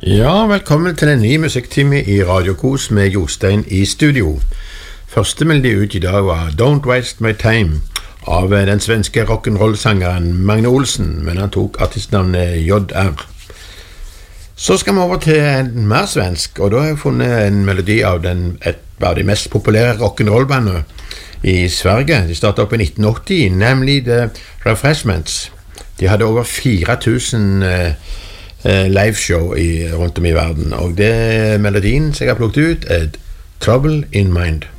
Ja, velkommen til en ny musikktime i Radio Kos med Jostein i studio. Første melodi ut i dag var Don't Waste My Time av den svenske rock'n'roll-sangeren Magne Olsen, men han tok artistnavnet JR. Så skal vi over til en mer svensk, og da har jeg funnet en melodi av et av de mest populære rock'n'roll-bandene i Sverige. De startet opp i 1980, nemlig The Refreshments. De hadde over 4000 liveshow rundt om i verden, og det melodien som jeg har plukket ut er Trouble in Mind.